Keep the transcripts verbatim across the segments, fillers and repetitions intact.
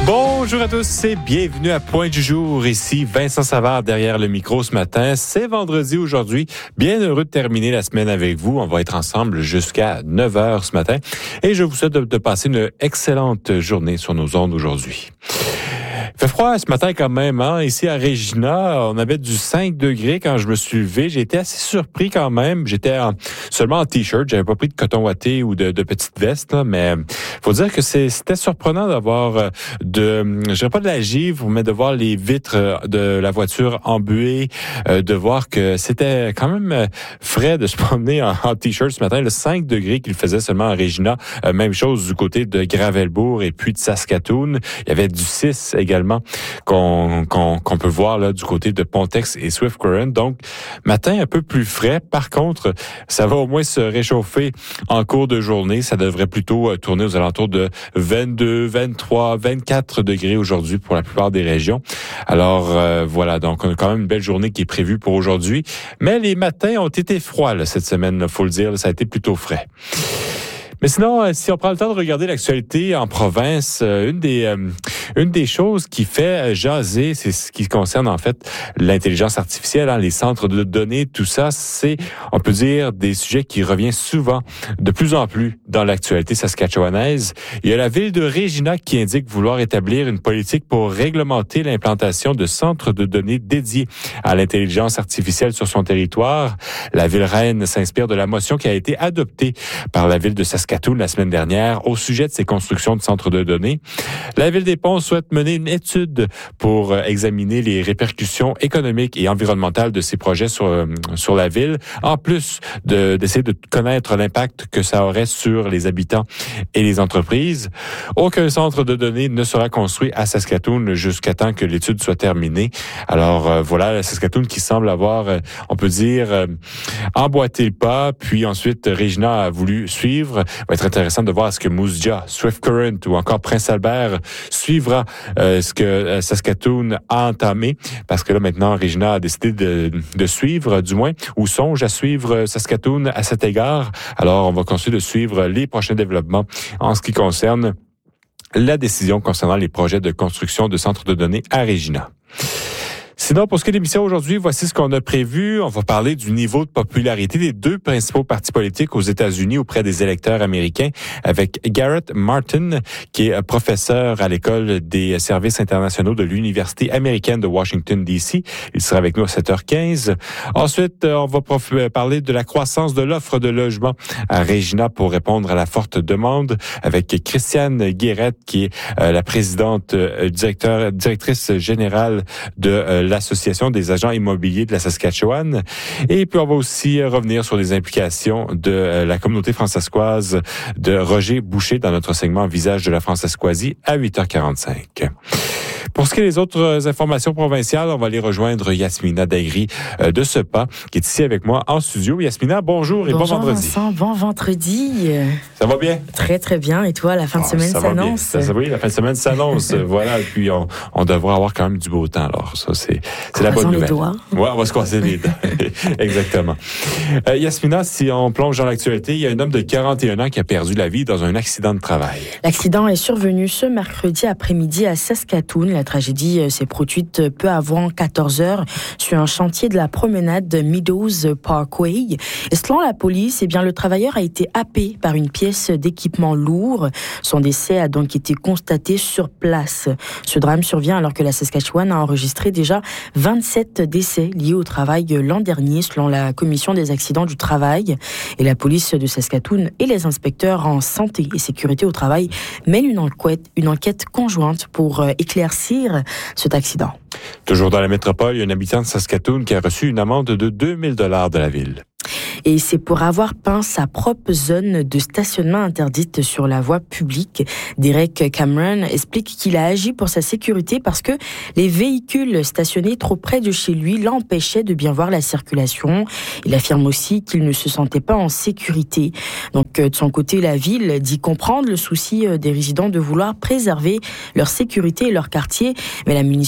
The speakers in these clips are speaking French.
Bonjour à tous et bienvenue à Point du jour. Ici Vincent Savard derrière le micro ce matin. C'est vendredi aujourd'hui. Bien heureux de terminer la semaine avec vous. On va être ensemble jusqu'à neuf heures ce matin. Et je vous souhaite de, de passer une excellente journée sur nos ondes aujourd'hui. Il fait froid ce matin quand même, hein? Ici à Regina, on avait du cinq degrés quand je me suis levé. J'ai été assez surpris quand même. J'étais en, seulement en t-shirt, j'avais pas pris de coton ouaté ou de, de petite veste, là, mais faut dire que c'est, c'était surprenant d'avoir de, je dirais pas de la givre, mais de voir les vitres de la voiture embuées, euh, de voir que c'était quand même frais de se promener en, en t-shirt ce matin. Le cinq degrés qu'il faisait seulement à Regina, euh, même chose du côté de Gravelbourg et puis de Saskatoon. Il y avait du six également. Qu'on, qu'on, qu'on peut voir là du côté de Pontex et Swift Current. Donc, matin un peu plus frais. Par contre, ça va au moins se réchauffer en cours de journée. Ça devrait plutôt tourner aux alentours de vingt-deux, vingt-trois, vingt-quatre degrés aujourd'hui pour la plupart des régions. Alors, euh, voilà. Donc, on a quand même une belle journée qui est prévue pour aujourd'hui. Mais les matins ont été froids là, cette semaine, il faut le dire. Là, ça a été plutôt frais. Mais sinon, si on prend le temps de regarder l'actualité en province, une des euh, une des choses qui fait jaser, c'est ce qui concerne en fait l'intelligence artificielle, hein, les centres de données, tout ça, c'est, on peut dire, des sujets qui reviennent souvent, de plus en plus dans l'actualité saskatchewanaise. Il y a la ville de Regina qui indique vouloir établir une politique pour réglementer l'implantation de centres de données dédiés à l'intelligence artificielle sur son territoire. La ville reine s'inspire de la motion qui a été adoptée par la ville de Saskatoon la semaine dernière au sujet de ces constructions de centres de données. La ville des Ponts souhaite mener une étude pour examiner les répercussions économiques et environnementales de ces projets sur, sur la ville, en plus de, d'essayer de connaître l'impact que ça aurait sur les habitants et les entreprises. Aucun centre de données ne sera construit à Saskatoon jusqu'à temps que l'étude soit terminée. Alors euh, voilà, la Saskatoon qui semble avoir, euh, on peut dire, euh, emboîté le pas, puis ensuite Regina a voulu suivre. Il va être intéressant de voir est-ce que Moose Jaw, Swift Current ou encore Prince Albert suivra euh, ce que euh, Saskatoon a entamé, parce que là maintenant Regina a décidé de, de suivre, du moins, ou songe à suivre Saskatoon à cet égard. Alors on va continuer de suivre les prochains développements en ce qui concerne la décision concernant les projets de construction de centres de données à Regina. Sinon, pour ce qui est de l'émission aujourd'hui, voici ce qu'on a prévu. On va parler du niveau de popularité des deux principaux partis politiques aux États-Unis auprès des électeurs américains avec Garrett Martin, qui est professeur à l'École des services internationaux de l'Université américaine de Washington, D C. Il sera avec nous à sept heures quinze. Ensuite, on va prof- parler de la croissance de l'offre de logement à Regina pour répondre à la forte demande avec Christiane Guérette, qui est euh, la présidente, euh, directeur, directrice générale de euh, l'Association des agents immobiliers de la Saskatchewan. Et puis, on va aussi revenir sur les implications de la communauté francescoise de Roger Boucher dans notre segment Visage de la Francescoisie à huit heures quarante-cinq. Pour ce qui est des autres informations provinciales, on va aller rejoindre Yasmina Daigri euh, de ce pas, qui est ici avec moi en studio. Yasmina, bonjour et bonjour bon vendredi. Vincent, bon vendredi. Ça va bien? Très, très bien. Et toi, la fin de oh, semaine ça s'annonce? Ça, ça, oui, la fin de semaine s'annonce. Voilà, et puis on, on devrait avoir quand même du beau temps. Alors, ça, c'est, c'est la bonne nouvelle. les doigts. Ouais, on va se croiser les doigts. Exactement. Euh, Yasmina, si on plonge dans l'actualité, il y a un homme de quarante et un ans qui a perdu la vie dans un accident de travail. L'accident est survenu ce mercredi après-midi à Saskatoon. La tragédie s'est produite peu avant quatorze heures sur un chantier de la promenade Meadows Parkway. Et selon la police, eh bien, le travailleur a été happé par une pièce d'équipement lourd. Son décès a donc été constaté sur place. Ce drame survient alors que la Saskatchewan a enregistré déjà vingt-sept décès liés au travail l'an dernier, selon la Commission des accidents du travail. Et la police de Saskatoon et les inspecteurs en santé et sécurité au travail mènent une enquête, une enquête conjointe pour éclaircir cet accident. Toujours dans la métropole, il y a un habitant de Saskatoon qui a reçu une amende de deux mille dollars de la ville. Et c'est pour avoir peint sa propre zone de stationnement interdite sur la voie publique. Derek Cameron explique qu'il a agi pour sa sécurité parce que les véhicules stationnés trop près de chez lui l'empêchaient de bien voir la circulation. Il affirme aussi qu'il ne se sentait pas en sécurité. Donc, de son côté, la ville dit comprendre le souci des résidents de vouloir préserver leur sécurité et leur quartier. Mais la municipalité a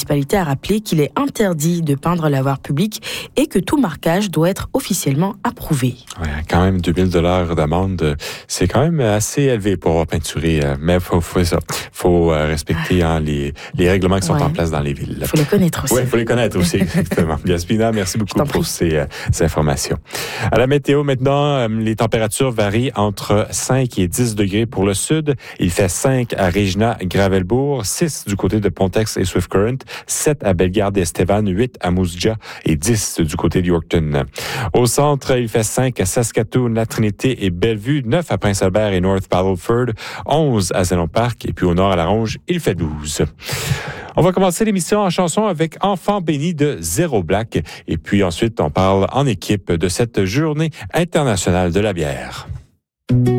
rappelé qu'il est interdit de peindre la voie publique et que tout marquage doit être officiellement approuvé. Ouais, quand même deux mille dollars d'amende, c'est quand même assez élevé pour avoir peinturé, mais faut faut ça, faut respecter hein, les les règlements qui sont ouais. en place dans les villes. Il faut les connaître aussi. Oui, il faut les connaître aussi exactement. Biaspina, merci beaucoup pour ces, euh, ces informations. À la météo maintenant, euh, les températures varient entre cinq et dix degrés pour le sud. Il fait cinq à Regina, Gravelbourg, six du côté de Pontex et Swift Current, sept à Bellegarde et Estevan, huit à Moose Jaw et dix du côté de Yorkton. Au centre, il fait cinq à Saskatoon, La Trinité et Bellevue, neuf à Prince-Albert et North Battleford, onze à Zénon Park et puis au nord à La Ronge, il fait douze. On va commencer l'émission en chanson avec Enfant béni de Zero Black. Et puis ensuite, on parle en équipe de cette journée internationale de la bière.